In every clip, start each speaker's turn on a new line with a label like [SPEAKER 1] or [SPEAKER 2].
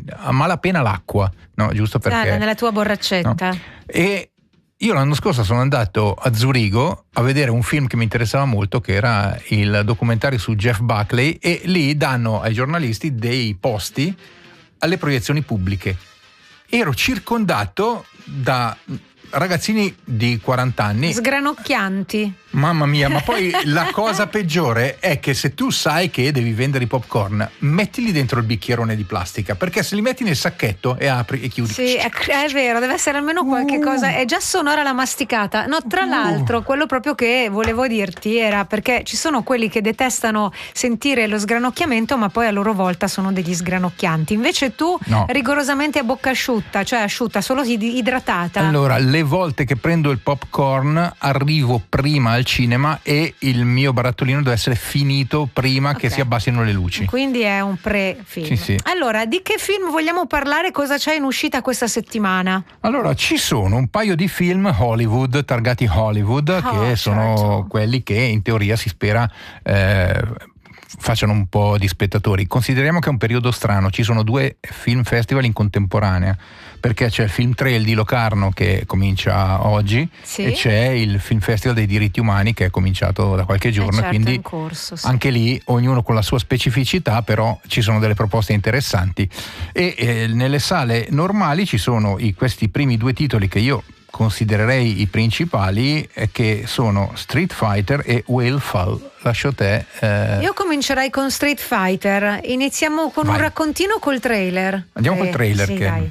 [SPEAKER 1] a malapena l'acqua, no? Giusto perché
[SPEAKER 2] nella tua borraccetta.
[SPEAKER 1] No? E io l'anno scorso sono andato a Zurigo a vedere un film che mi interessava molto, che era il documentario su Jeff Buckley, e lì danno ai giornalisti dei posti alle proiezioni pubbliche. Ero circondato da ragazzini di 40 anni
[SPEAKER 2] sgranocchianti.
[SPEAKER 1] Mamma mia, ma poi la cosa peggiore è che se tu sai che devi vendere i popcorn, mettili dentro il bicchierone di plastica, perché se li metti nel sacchetto e apri e chiudi.
[SPEAKER 2] Sì, è vero, deve essere almeno qualche cosa. È già sonora la masticata. No, tra l'altro, quello proprio che volevo dirti era perché ci sono quelli che detestano sentire lo sgranocchiamento, ma poi a loro volta sono degli sgranocchianti. Invece tu rigorosamente a bocca asciutta, cioè asciutta, solo idratata.
[SPEAKER 1] Allora, le volte che prendo il popcorn arrivo prima al cinema e il mio barattolino deve essere finito prima che si abbassino le luci.
[SPEAKER 2] Quindi è un pre-film.
[SPEAKER 1] Sì.
[SPEAKER 2] Allora, di che film vogliamo parlare? Cosa c'è in uscita questa settimana?
[SPEAKER 1] Allora, ci sono un paio di film Hollywood, targati Hollywood, che sono quelli che in teoria si spera facciano un po' di spettatori. Consideriamo che è un periodo strano, ci sono 2 film festival in contemporanea, perché c'è il Film Trail di Locarno che comincia oggi e c'è il Film Festival dei diritti umani che è cominciato da qualche giorno, quindi
[SPEAKER 2] in corso,
[SPEAKER 1] anche lì ognuno con la sua specificità, però ci sono delle proposte interessanti e nelle sale normali ci sono questi primi 2 titoli che io considererei i principali, che sono Street Fighter e Whale Fall. Lascio te.
[SPEAKER 2] Io comincerei con Street Fighter. Iniziamo con un raccontino o col trailer?
[SPEAKER 1] Andiamo col trailer.
[SPEAKER 2] Sì,
[SPEAKER 1] che...
[SPEAKER 2] dai.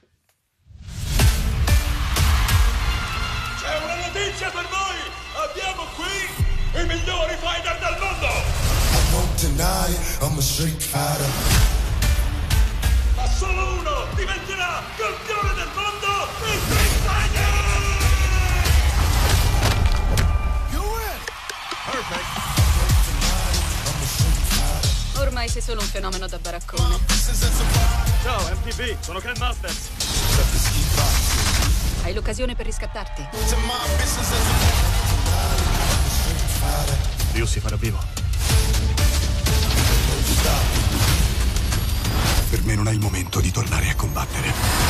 [SPEAKER 3] C'è una notizia per voi! Abbiamo qui i migliori fighter del mondo!
[SPEAKER 4] I won't deny it, I'm a street fighter.
[SPEAKER 3] Ma solo uno diventerà campione del mondo in Street Fighter! You win! Perfect!
[SPEAKER 5] Ormai sei solo un fenomeno da baraccone.
[SPEAKER 3] Ciao MTV, sono Ken Masters.
[SPEAKER 5] Hai l'occasione per riscattarti.
[SPEAKER 3] Dio si farà vivo.
[SPEAKER 4] Per me non è il momento di tornare a combattere.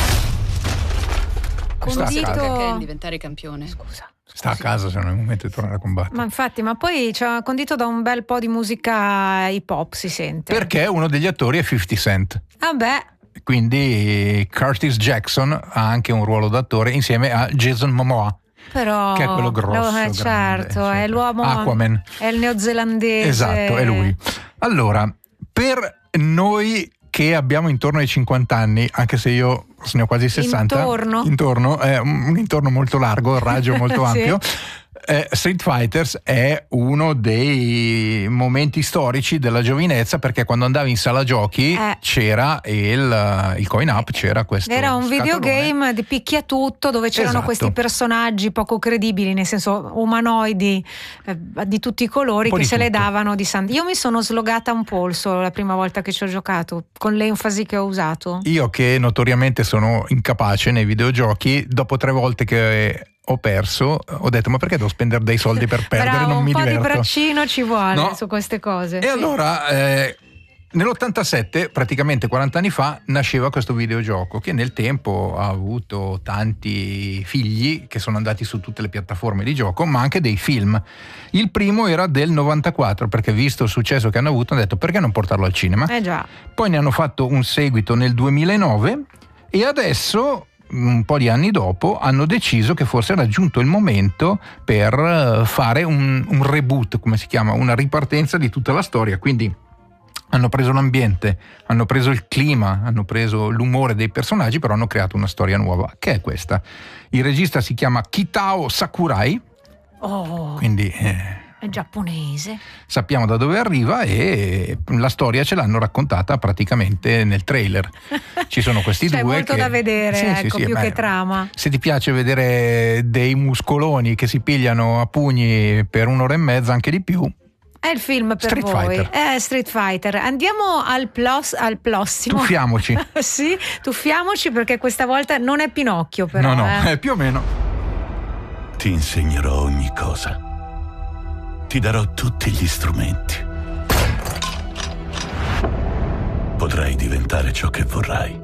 [SPEAKER 5] Ken diventare campione.
[SPEAKER 2] Scusa.
[SPEAKER 1] Sta a casa se non è il momento di tornare a combattere.
[SPEAKER 2] Ma infatti, ma poi c'è condito da un bel po' di musica hip hop, si sente.
[SPEAKER 1] Perché uno degli attori è 50 Cent.
[SPEAKER 2] Vabbè.
[SPEAKER 1] Quindi Curtis Jackson ha anche un ruolo d'attore insieme a Jason Momoa.
[SPEAKER 2] Però
[SPEAKER 1] che è quello grosso,
[SPEAKER 2] certo,
[SPEAKER 1] grande,
[SPEAKER 2] è l'uomo
[SPEAKER 1] Aquaman.
[SPEAKER 2] È il neozelandese.
[SPEAKER 1] Esatto, è lui. Allora, per noi che abbiamo intorno ai 50 anni, anche se io ne ho quasi 60, intorno è un intorno molto largo, il raggio molto ampio. Street Fighters è uno dei momenti storici della giovinezza, perché quando andavi in sala giochi c'era il coin up, c'era questo
[SPEAKER 2] era un
[SPEAKER 1] scatolone.
[SPEAKER 2] videogame di picchiatutto dove c'erano questi personaggi poco credibili, nel senso umanoidi di tutti i colori che se le davano di sangue. Io mi sono slogata un polso la prima volta che ci ho giocato, con l'enfasi che ho usato.
[SPEAKER 1] Io che notoriamente sono incapace nei videogiochi, dopo 3 volte che ho perso, ho detto ma perché devo spendere dei soldi per perdere?
[SPEAKER 2] Bravo,
[SPEAKER 1] non mi diverto.
[SPEAKER 2] Un po' di braccino ci vuole su queste cose.
[SPEAKER 1] E allora nell'87, praticamente 40 anni fa, nasceva questo videogioco che nel tempo ha avuto tanti figli che sono andati su tutte le piattaforme di gioco, ma anche dei film. Il primo era del 94, perché visto il successo che hanno avuto hanno detto perché non portarlo al cinema?
[SPEAKER 2] Già.
[SPEAKER 1] Poi ne hanno fatto un seguito nel 2009 e adesso, un po' di anni dopo, hanno deciso che forse era giunto il momento per fare un reboot, come si chiama, una ripartenza di tutta la storia. Quindi hanno preso l'ambiente, hanno preso il clima, hanno preso l'umore dei personaggi, però hanno creato una storia nuova, che è questa. Il regista si chiama Kitao Sakurai, quindi
[SPEAKER 2] è giapponese.
[SPEAKER 1] Sappiamo da dove arriva e la storia ce l'hanno raccontata praticamente nel trailer. Ci sono questi
[SPEAKER 2] C'è
[SPEAKER 1] due.
[SPEAKER 2] C'è molto
[SPEAKER 1] che...
[SPEAKER 2] da vedere, più che trama.
[SPEAKER 1] Se ti piace vedere dei muscoloni che si pigliano a pugni per 1 ora e mezza, anche di più,
[SPEAKER 2] è il film per
[SPEAKER 1] Street
[SPEAKER 2] voi.
[SPEAKER 1] Fighter.
[SPEAKER 2] È Street Fighter. Andiamo al prossimo.
[SPEAKER 1] Tuffiamoci.
[SPEAKER 2] Sì, tuffiamoci, perché questa volta non è Pinocchio, però.
[SPEAKER 1] No, è più o meno.
[SPEAKER 6] Ti insegnerò ogni cosa. Ti darò tutti gli strumenti. Potrai diventare ciò che vorrai.